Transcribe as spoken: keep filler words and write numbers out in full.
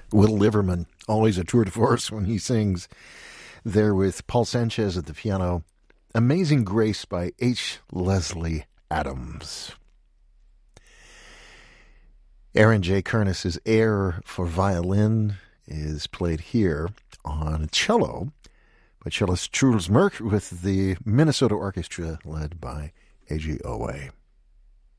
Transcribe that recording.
Will Liverman, always a tour de force when he sings. There with Paul Sanchez at the piano. Amazing Grace by H. Leslie Adams. Aaron J. Kernis's Air for Violin is played here on cello by cellist Truls Mørk with the Minnesota Orchestra led by A G Owe.